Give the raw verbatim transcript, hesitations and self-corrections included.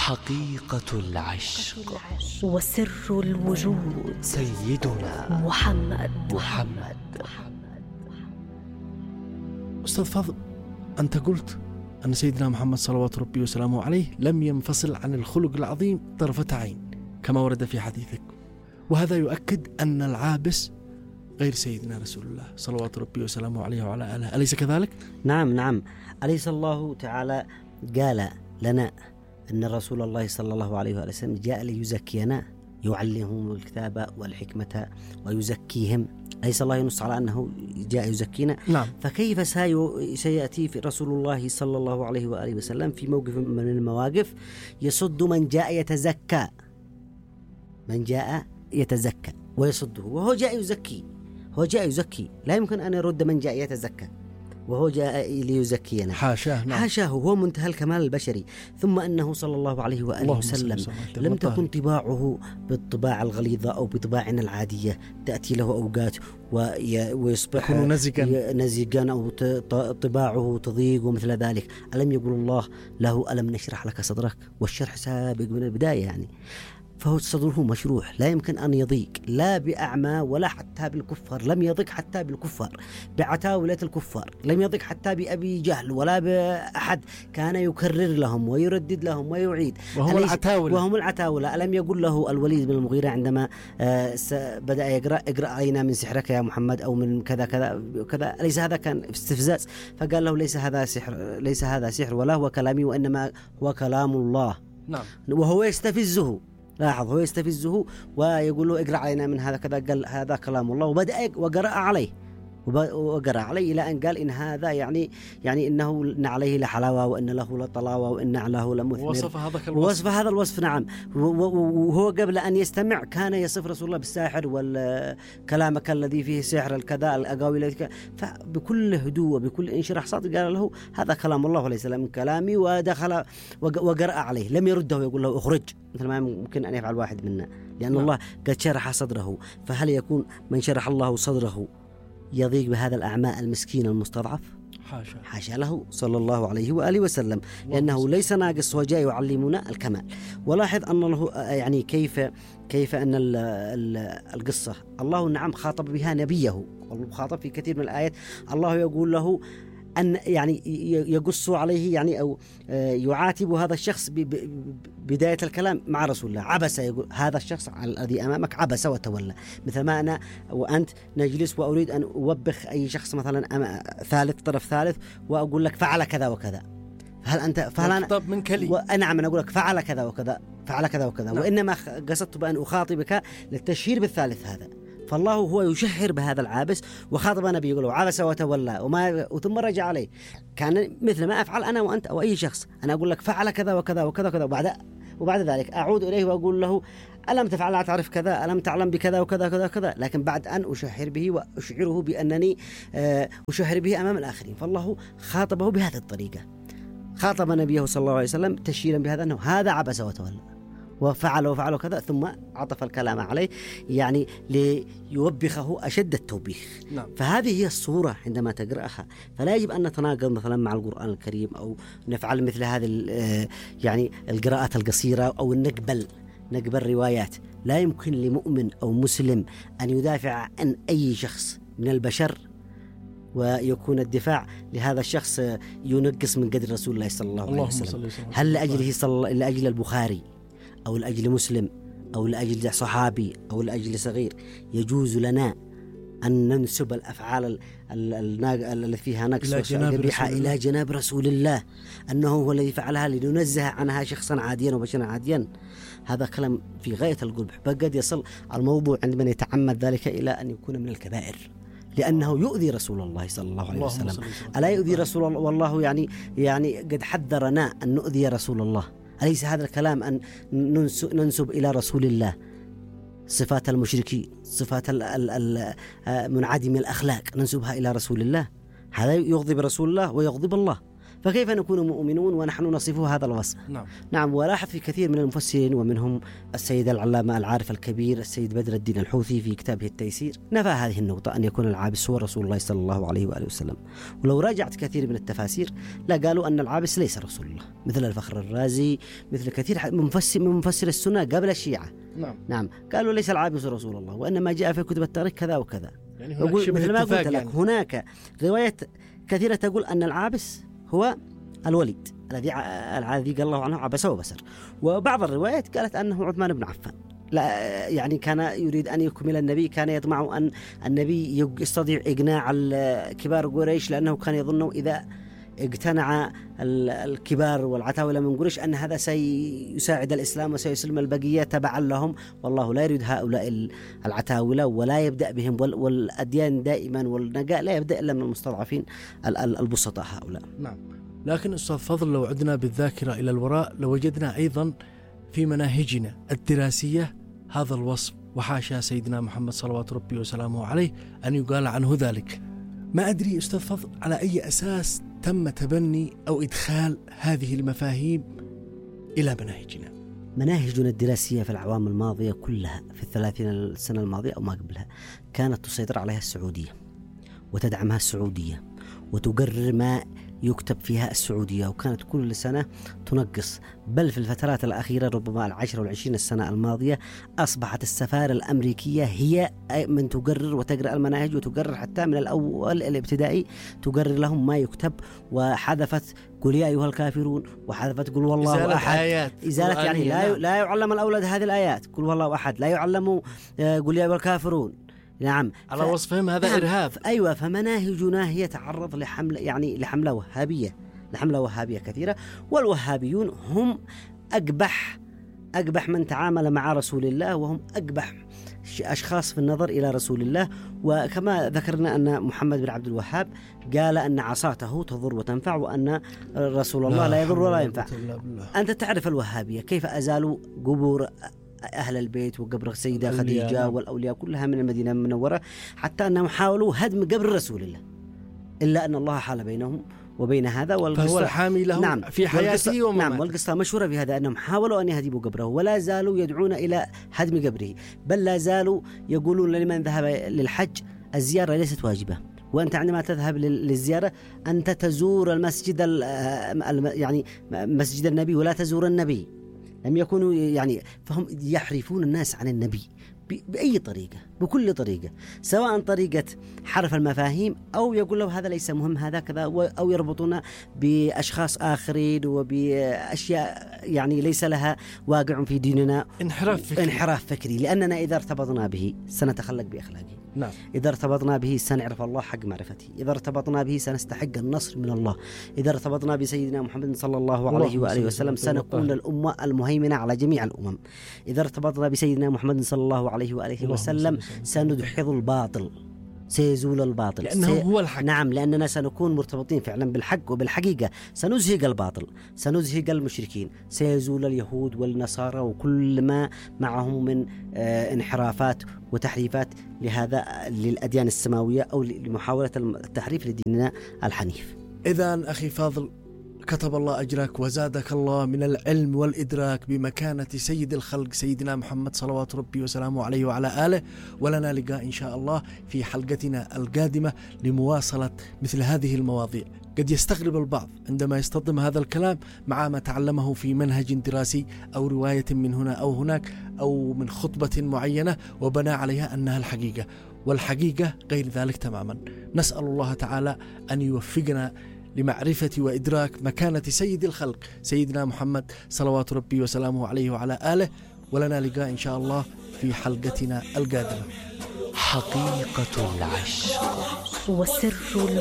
حقيقة العشق وسر الوجود سيدنا محمد محمد أستاذ فاضل، أنت قلت أن سيدنا محمد صلوات ربي وسلامه عليه لم ينفصل عن الخلق العظيم طرفة عين كما ورد في حديثك، وهذا يؤكد أن العابس غير سيدنا رسول الله صلوات ربي وسلامه عليه وعلى آله، أليس كذلك؟ نعم نعم، أليس الله تعالى قال لنا أن رسول الله صلى الله عليه وسلم جاء ليزكينا، يعلمهم الكتاب والحكمة ويزكيهم، أليس الله ينص على أنه جاء يزكينا؟ نعم. فكيف سيأتي في رسول الله صلى الله عليه وآله وسلم في موقف من المواقف يصد من جاء يتزكى، من جاء يتزكى ويصده وهو جاء يزكي، هو جاء يزكي، لا يمكن أن يرد من جاء يتزكى وهو جاء ليزكينا، حاشاه. نعم. حاشاه، هو منتهى الكمال البشري. ثم أنه صلى الله عليه وآله وسلم لم تكن طباعه بالطباع الغليظة أو بطباعنا العادية، تأتي له أوقات ويصبح نزقا نزقا أو طباعه تضيق ومثل ذلك. ألم يقول الله له ألم نشرح لك صدرك؟ والشرح سابق من البداية يعني، فهو صدره مشروح، لا يمكن أن يضيق لا بأعمى ولا حتى بالكفار، لم يضيق حتى بالكفار، بعتاولة الكفار، لم يضيق حتى بأبي جهل ولا بأحد، كان يكرر لهم ويردد لهم ويعيد، وهم العتاولة وهم العتاولة. ألم يقول له الوليد بن المغيرة عندما بدأ يقرأ اقرأ علينا من سحرك يا محمد أو من كذا كذا كذا، ليس هذا كان استفزاز؟ فقال له ليس هذا سحر، ليس هذا سحر ولا هو كلامي وإنما هو كلام الله. نعم. وهو يستفزه، لاحظ، هو يستفزه ويقول له اقرأ علينا من هذا كذا، قال هذا كلام الله، وبدأ وقرأ عليه وقرأ عليه إلى أن قال إن هذا يعني يعني إنه إن عليه لحلاوة وإن له لطلاوة وإن علاه لمثمر، وصف هذا الوصف، وصف هذا الوصف. نعم. وهو قبل أن يستمع كان يصف رسول الله بالساحر والكلامك الذي فيه سحر الكذا الأقاويل، فبكل هدوء وبكل انشراح صدر قال له هذا كلام الله وليس من كلامي، ودخل وقرأ عليه، لم يرده ويقول له اخرج مثل ما ممكن أن يفعل واحد منا، لأن نعم. الله قد شرح صدره، فهل يكون من شرح الله صدره يضيق بهذا الأعمى المسكين المستضعف؟ حاشا حاشا له صلى الله عليه وآله وسلم، لأنه ليس ناقص وجاء يعلمنا الكمال. ولاحظ أن له يعني كيف كيف أن القصة الله نعم خاطب بها نبيه، خاطب في كثير من الآيات الله يقول له أن يعني يقص عليه يعني أو يعاتب هذا الشخص بداية الكلام مع رسول الله. عبس، يقول هذا الشخص الذي أمامك عبس وتولى، مثل ما أنا وأنت نجلس وأريد أن أوبخ أي شخص مثلا ثالث طرف ثالث وأقول لك فعل كذا وكذا، هل أنت فعل أنا من كلي وأنا عم أقول لك فعل كذا وكذا فعل كذا وكذا، نعم. وإنما قصدت بأن أخاطبك للتشهير بالثالث هذا. فالله هو يشهر بهذا العابس، وخاطب نبي يقول عبس وتولى وما ثم رجع عليه، كان مثل ما أفعل أنا وأنت أو أي شخص، أنا أقول لك فعل كذا وكذا وكذا وكذا، وبعد وبعد ذلك أعود إليه وأقول له ألم تفعل لا تعرف كذا، ألم تعلم بكذا وكذا كذا كذا، لكن بعد أن أشهر به وأشعره بأنني أشهر به أمام الآخرين. فالله خاطبه بهذه الطريقة، خاطب نبيه صلى الله عليه وسلم تشهيرا بهذا أنه هذا عبس وتولى وفعل وفعل كذا، ثم عطف الكلام عليه يعني ليوبخه أشد التوبيخ. نعم. فهذه هي الصورة عندما تقرأها، فلا يجب أن نتناقض مثلا مع القرآن الكريم أو نفعل مثل هذه يعني القراءات القصيرة أو نقبل نقبل روايات. لا يمكن لمؤمن أو مسلم أن يدافع عن أي شخص من البشر ويكون الدفاع لهذا الشخص ينقص من قدر رسول الله صلى الله عليه وسلم. هل لأجله صلى لأجل البخاري أو لأجل مسلم أو لأجل صحابي أو لأجل صغير يجوز لنا أن ننسب الأفعال التي فيها نقص وقبيحة إلى جناب رسول الله، أنه هو الذي فعلها لننزه عنها شخصا عاديا وبشرا عاديا؟ هذا كلام في غاية القبح، بقد يصل الموضوع عند من يتعمد ذلك إلى أن يكون من الكبائر، لأنه يؤذي رسول الله صلى الله عليه وسلم. ألا يؤذي رسول الله؟ والله يعني يعني قد حذرنا أن نؤذي رسول الله. أليس هذا الكلام أن ننسب إلى رسول الله صفات المشركين، صفات منعدم الأخلاق، ننسبها إلى رسول الله؟ هذا يغضب رسول الله ويغضب الله. فكيف نكون مؤمنون ونحن نصفه هذا الوصف؟ نعم. نعم. ولاحظ في كثير من المفسرين ومنهم السيد العلامة العارف الكبير السيد بدر الدين الحوثي في كتابه التيسير نفى هذه النقطة، أن يكون العابس هو رسول الله صلى الله عليه وآله وسلم. ولو راجعت كثير من التفاسير لا قالوا أن العابس ليس رسول الله، مثل الفخر الرازي، مثل كثير من مفسر من مفسر السنة قبل الشيعة. نعم. نعم قالوا ليس العابس رسول الله، وإنما جاء في كتب التاريخ كذا وكذا. يعني مثل ما قلت لك يعني. هناك روايات كثيرة تقول أن العابس هو الوليد الذي الذي قال الله عنه عبس وبسر، وبعض الروايات قالت أنه عثمان بن عفان. لا يعني كان يريد أن يكمل النبي، كان يطمع أن النبي يستطيع إقناع كبار قريش، لأنه كان يظن إذا اقتنع الكبار والعتاولة من قريش أن هذا سيساعد الإسلام وسيسلم البقية تبعا لهم، والله لا يريد هؤلاء العتاولة ولا يبدأ بهم، والأديان دائما والنجاة لا يبدأ إلا من المستضعفين البسطاء هؤلاء. نعم. لكن أستاذ فضل لو عدنا بالذاكرة إلى الوراء لوجدنا أيضا في مناهجنا الدراسية هذا الوصف، وحاشا سيدنا محمد صلوات ربي وسلامه عليه أن يقال عنه ذلك. ما أدري أستاذ فضل على أي أساس تم تبني أو إدخال هذه المفاهيم إلى مناهجنا. مناهجنا الدراسية في الأعوام الماضية كلها في الثلاثين السنة الماضية أو ما قبلها كانت تسيطر عليها السعودية وتدعمها السعودية وتقرر ما يكتب فيها السعودية، وكانت كل سنة تنقص، بل في الفترات الأخيرة ربما العشر والعشرين السنة الماضية أصبحت السفارة الأمريكية هي من تقرر وتقرأ المناهج، وتقرر حتى من الأول الابتدائي تقرر لهم ما يكتب، وحذفت قل يا أيها الكافرون، وحذفت قل والله إزالة أحد آيات إزالة يعني لا لا يعلم الأولاد هذه الآيات، قل والله أحد، لا يعلم قل يا أيها الكافرون. نعم على ف... وصفهم هذا نعم. إرهاب. أيوة. فمناهجنا هي تعرض لحملة يعني لحملة وهابية لحملة وهابية كثيرة، والوهابيون هم أقبح أقبح من تعامل مع رسول الله، وهم أقبح أشخاص في النظر إلى رسول الله. وكما ذكرنا أن محمد بن عبد الوهاب قال أن عصاته تضر وتنفع، وأن رسول الله لا, لا يضر ولا ينفع. أنت تعرف الوهابية كيف أزالوا قبور أهل البيت وقبر السيدة خديجة والأولياء كلها من المدينة المنورة، حتى أنهم حاولوا هدم قبر رسول الله، إلا أن الله حال بينهم وبين هذا. فهو الحامي له نعم في حياته ومماته. نعم. والقصة مشهورة في هذا أنهم حاولوا أن يهدموا قبره ولا زالوا يدعون إلى هدم قبره، بل لا زالوا يقولون لمن ذهب للحج الزيارة ليست واجبة، وأنت عندما تذهب للزيارة أنت تزور المسجد يعني مسجد النبي ولا تزور النبي. لم يكونوا يعني فهم يحرفون الناس عن النبي بأي طريقة، بكل طريقة، سواء طريقة حرف المفاهيم أو يقول له هذا ليس مهم هذا كذا، أو يربطون بأشخاص آخرين وبأشياء يعني ليس لها واقع في ديننا. انحراف فكري. انحراف فكري، لأننا إذا ارتبطنا به سنتخلق بأخلاقه. نعم. إذا ارتبطنا به سنعرف الله حق معرفته، إذا ارتبطنا به سنستحق النصر من الله، إذا ارتبطنا بسيدنا محمد صلى الله عليه وآله وسلم سنكون الأمة المهيمنة على جميع الأمم، إذا ارتبطنا بسيدنا محمد صلى الله عليه وآله وسلم سندحض الباطل، سيزول الباطل لأنه سي... هو الحق. نعم، لأننا سنكون مرتبطين فعلا بالحق وبالحقيقة، سنزهق الباطل، سنزهق المشركين، سيزول اليهود والنصارى وكل ما معهم من آه انحرافات وتحريفات لهذا للأديان السماوية أو لمحاولة التحريف لديننا الحنيف. إذن أخي فاضل كتب الله أجرك وزادك الله من العلم والإدراك بمكانة سيد الخلق سيدنا محمد صلوات ربي وسلامه عليه وعلى آله، ولنا لقاء إن شاء الله في حلقتنا القادمة لمواصلة مثل هذه المواضيع. قد يستغرب البعض عندما يصطدم هذا الكلام مع ما تعلمه في منهج دراسي أو رواية من هنا أو هناك أو من خطبة معينة وبنى عليها أنها الحقيقة، والحقيقة غير ذلك تماما. نسأل الله تعالى أن يوفقنا لمعرفة وإدراك مكانة سيد الخلق سيدنا محمد صلوات ربي وسلامه عليه وعلى آله، ولنا لقاء إن شاء الله في حلقتنا القادمة. حقيقة العشق وسر